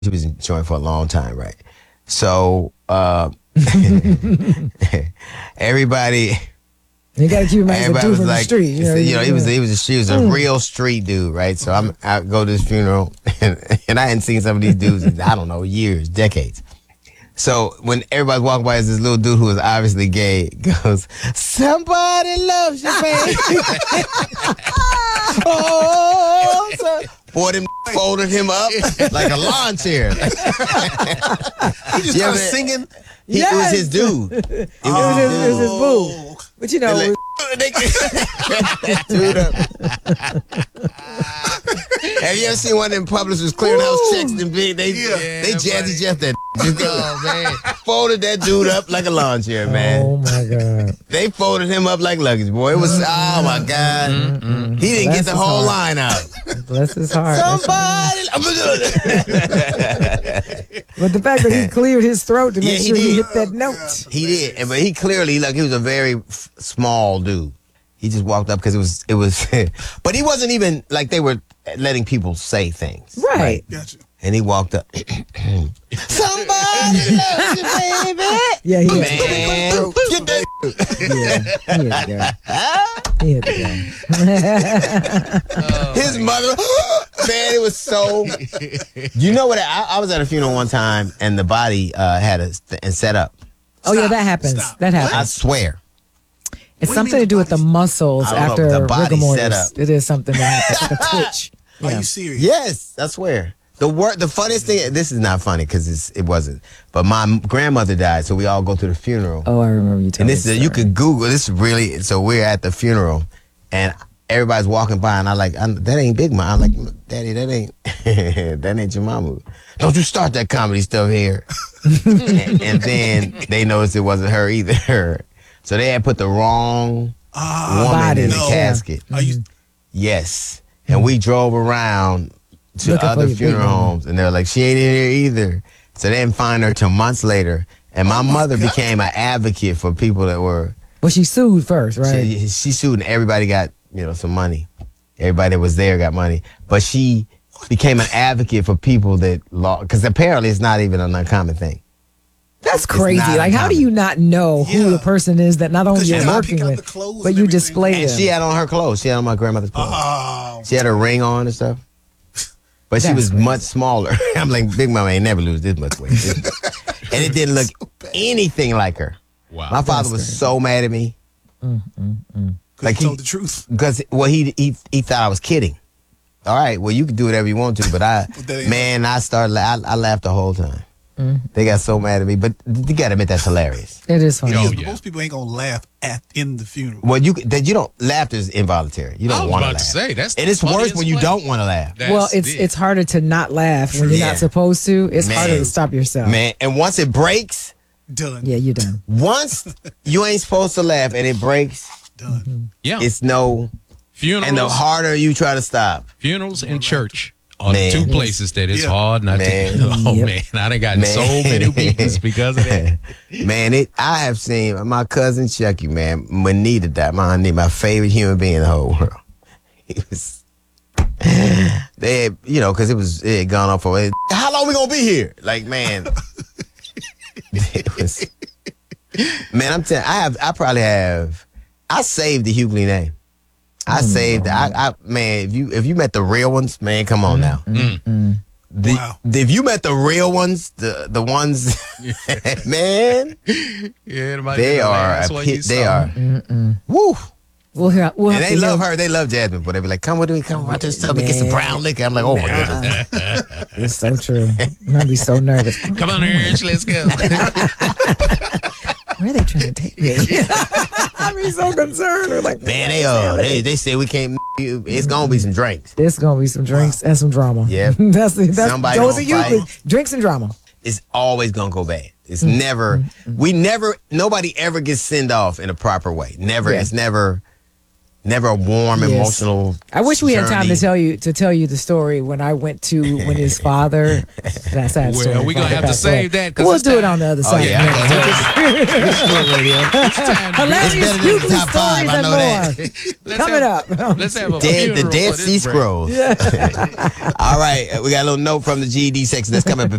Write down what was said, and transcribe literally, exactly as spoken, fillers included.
She was enjoying for a long time, right? So uh, everybody, you gotta keep in mind he's a everybody dude was from the like, street. You know, you know, he was yeah. he was a, she was a Mm. real street dude, right? So I'm I go to this funeral, and, and I hadn't seen some of these dudes in, I don't know, years, decades. So when everybody's walking by, there's this little dude who is obviously gay goes, "Somebody loves you, baby." Oh, so, boy, them folded him up like a lawn chair. He just Yeah, started man. singing. He, Yes. It was his dude. It was It was his, it was his boo. But you know, Like, that dude up. Have you ever seen one of them publishers clearing house checks and big? They Yeah. they Yeah, jazzy buddy. Jeff that. Just Oh, man. folded that dude up like a lawn chair, man. oh my God. They folded him up like luggage, boy. It was oh my God. He didn't Bless get the his whole heart. line out. Bless his heart. Somebody. But the fact that he cleared his throat to Yeah, make he sure he did. hit that note. He did, and but he clearly like he was a very f- small dude. He just walked up because it was it was, but he wasn't even like they were letting people say things, Right. Gotcha. And he walked up. Somebody loves you, baby. Yeah, he had Man, get that. Yeah, he had to go. He had to go. His mother, man, it was so. You know what? I, I was at a funeral one time, and the body uh, had a st- and set up. Oh, yeah, Stop. that happens. Stop. That I happens. swear. It's What do you something mean to do with the bodies? muscles I don't know, after the body rigor set mortis. up. It is something that happens, like a twitch. Are Yeah. you serious? Yes, I swear. The word, the funniest thing. This is not funny because it wasn't. But my m- grandmother died, so we all go to the funeral. Oh, I remember you telling and me. this is you could Google. This is really. So we're at the funeral, and everybody's walking by, and I like I'm, that ain't Big Mama. I'm like, Daddy, that ain't that ain't your mama. Don't you start that comedy stuff here. and, and then they noticed it wasn't her either. So they had put the wrong Ah, woman Body. in the no. casket. Are you? Yes. And we drove around to Looking for other your big funeral mama. homes, and they were like, she ain't in here either. So they didn't find her till months later. And my, Oh my mother God. became an advocate for people that were, Well, she sued first, right? she, she sued, and everybody got, you know, some money. Everybody that was there got money. But she became an advocate for people that lost, because apparently it's not even an uncommon thing. That's crazy. not Like, how do uncommon. you not know who Yeah. the person is that not only 'Cause you you're gotta working pick out with, the clothes but and you everything. display And them? she had on her clothes. She had on my grandmother's clothes. Oh, She had a ring on and stuff. But she That's was crazy. much smaller. I'm like, Big Mama ain't never lose this much weight. And it didn't look anything like her. Wow. My father was crazy. so mad at me. like he- he told the truth. Because, well, he, he he thought I was kidding. All right, well, you can do whatever you want to, but I, But that ain't- man, I started, la- I, I laughed the whole time. They got so mad at me, but you got to admit that's hilarious. It is funny. It Oh, is, but yeah. most people ain't gonna laugh at in the funeral. Well, you that you don't laughter is involuntary. You I don't was want to about laugh. to say, that's and the it's worse funniest when you way. don't want to laugh, That's Well, it's it. it's harder to not laugh when you're Yeah. not supposed to. It's Man. harder to stop yourself. man. And once it breaks, Done. Yeah, you're done. once you ain't supposed to laugh and it breaks, Done. Yeah. it's no. funerals, And the harder you try to stop, funerals and church are Man. the two places that it's Yeah. hard not Man. to. Oh Yep. man, I done gotten Man. so many weakness because of that. man, it. I have seen my cousin Chucky, man, Manita died. My auntie, my favorite human being in the whole world. He was. They, had, you know, because it was it had gone on for. How long we gonna be here? Like, man, it was. Man, I'm telling. I have. I probably have. I saved the Hughley name. I saved. I, I. Man, if you if you met the real ones, man, come on now. The, Wow. the- if you met the real ones, the the ones, man, Yeah, nobody they did the are. last A one pit, you they saw. are. Woo. We'll hear. We'll And have they to love hear- her. They love Jasmine. But they be like, "Come with me. Come watch this stuff. Get some brown liquor." I'm like, "Oh my goodness." It's so true. I'm gonna be so nervous. Come on, Ernst, let's go. Where are they trying to take me? I'd be so concerned. We're like, Man, they uh, they they say we can't. You. It's gonna be some drinks. there's gonna be some drinks and some drama. Yep. that's that's Somebody those are gonna usually fight. drinks and drama. It's always gonna go bad. It's Mm-hmm. never. We never. Nobody ever gets sent off in a proper way. Never. Yeah. It's never. Never a warm, Yes. emotional. I wish we had time to journey. tell you to tell you the story when I went to when his father. That's that Well, story. we gonna have to save that 'cause We'll it's do it time. on the other Oh, side. yeah, I Hilarious It's better than Google the top five, stories I and know more. that. Let's Coming have- up. Let's have a Dead, the funeral Dead for Sea this break. Scrolls. All right, we got a little note from the G E D section that's coming up.